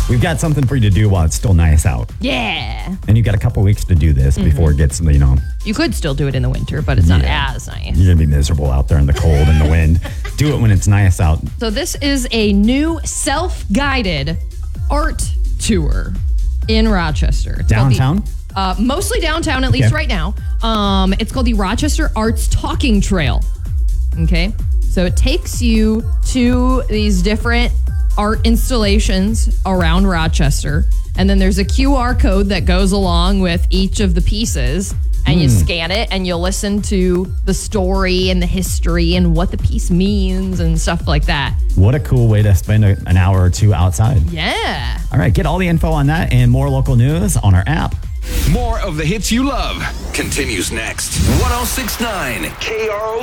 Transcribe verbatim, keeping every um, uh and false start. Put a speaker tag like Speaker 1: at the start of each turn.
Speaker 1: we've got something for you to do while it's still nice out.
Speaker 2: Yeah.
Speaker 1: And you've got a couple weeks to do this mm-hmm. before it gets, you know.
Speaker 2: You could still do it in the winter, but it's not yeah. as nice.
Speaker 1: You're going to be miserable out there in the cold and the wind. Do it when it's nice out.
Speaker 2: So this is a new self-guided art tour in Rochester. It's
Speaker 1: downtown?
Speaker 2: The, uh, mostly downtown, at least okay. right now. Um, it's called the Rochester Arts Talking Trail. Okay? So it takes you to these different art installations around Rochester. And then there's a Q R code that goes along with each of the pieces. And mm. you scan it and you'll listen to the story and the history and what the piece means and stuff like that.
Speaker 1: What a cool way to spend a, an hour or two outside.
Speaker 2: Yeah.
Speaker 1: All right, get all the info on that and more local news on our app.
Speaker 3: More of the hits you love continues next. one oh six point nine K R O